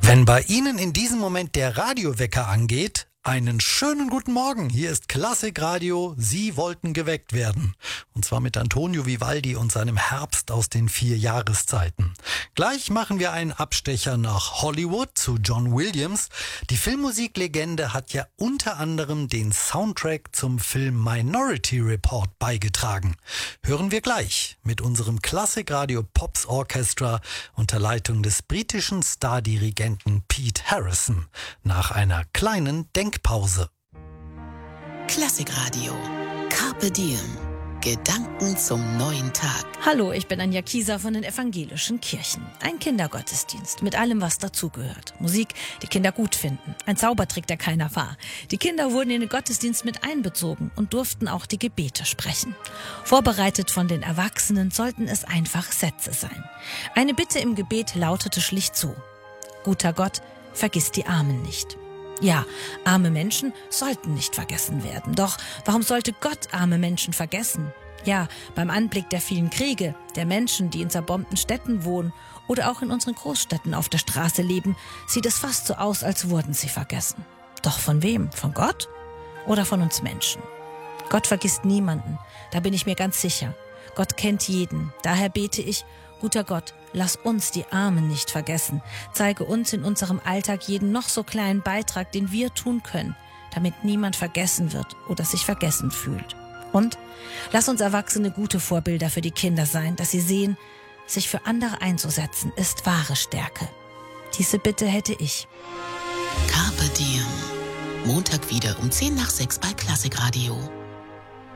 Wenn bei Ihnen in diesem Moment der Radiowecker angeht, einen schönen guten Morgen. Hier ist Klassikradio. Sie wollten geweckt werden. Und zwar mit Antonio Vivaldi und seinem Herbst aus den 4 Jahreszeiten. Gleich machen wir einen Abstecher nach Hollywood zu John Williams. Die Filmmusiklegende hat ja unter anderem den Soundtrack zum Film Minority Report beigetragen. Hören wir gleich mit unserem Klassikradio Pops Orchestra unter Leitung des britischen Stardirigenten Pete Harrison nach einer kleinen Denkpause. Klassikradio. Carpe Diem. Gedanken zum neuen Tag. Hallo, ich bin Anja Kieser von den Evangelischen Kirchen. Ein Kindergottesdienst mit allem, was dazugehört. Musik, die Kinder gut finden. Ein Zaubertrick, der keiner war. Die Kinder wurden in den Gottesdienst mit einbezogen und durften auch die Gebete sprechen. Vorbereitet von den Erwachsenen sollten es einfach Sätze sein. Eine Bitte im Gebet lautete schlicht so: Guter Gott, vergiss die Armen nicht. Ja, arme Menschen sollten nicht vergessen werden. Doch warum sollte Gott arme Menschen vergessen? Ja, beim Anblick der vielen Kriege, der Menschen, die in zerbombten Städten wohnen oder auch in unseren Großstädten auf der Straße leben, sieht es fast so aus, als wurden sie vergessen. Doch von wem? Von Gott? Oder von uns Menschen? Gott vergisst niemanden, da bin ich mir ganz sicher. Gott kennt jeden, daher bete ich: Guter Gott, lass uns die Armen nicht vergessen. Zeige uns in unserem Alltag jeden noch so kleinen Beitrag, den wir tun können, damit niemand vergessen wird oder sich vergessen fühlt. Und lass uns Erwachsene gute Vorbilder für die Kinder sein, dass sie sehen, sich für andere einzusetzen, ist wahre Stärke. Diese Bitte hätte ich. Carpe Diem. Montag wieder um 5:10 bei Klassikradio.